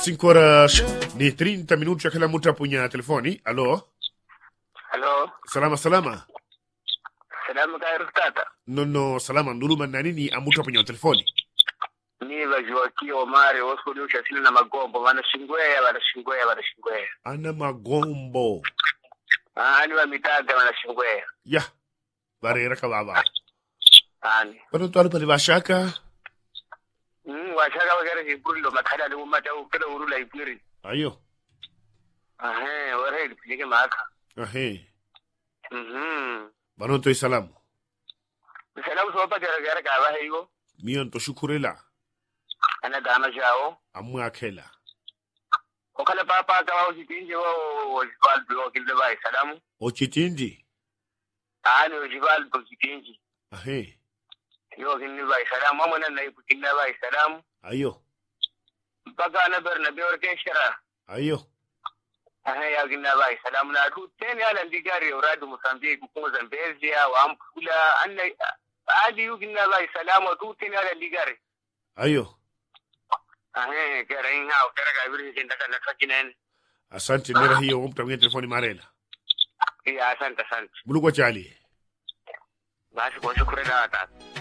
5 horas ni 30 minutos ya kila mtu apunya telefoni. Alo? Halo. Salama salama. Salamu kairu tata. No salama nduluma na nini amutu apunya telefoni. Ni vajuaki Omari osuli ushasili na magombo wana shingwea. Ana magombo. Ani wa mitaga wana shingwea. Ya. Barera kababa. Ani. Bano tuwalu pali bashaka. Washaka wakere kipuri lo makada ni umata ukeda urula ipiri. Ayo. Ware ilipilike maka. Bano to salamu. Salamu sopa gara kawa hiyo. Mion to shukurela. Ana dama jao. Amu akela. Okala papa kawa ujitinji wajibal wakilde bai salamu. Ochitinji. Ani wajibal ujitinji. Yo kinni bai salamu amana na ipukinna bai salamu. Ayo. Mpaka na berna bior keshara. Ayo. Ya kinna bai salamu na tu teni ala ndigari uradu Mozambique kukungo Zambezia wa ampula anna adi yu kinna bai salamu tu teni ala ndigari. Ayo. Kera inga ukera kabiri jindaka na sakinen. Asante nera hiyo umtamia telefoni marela. Iya asante. Bulu kwa chali. Basi kwa shukrani tata.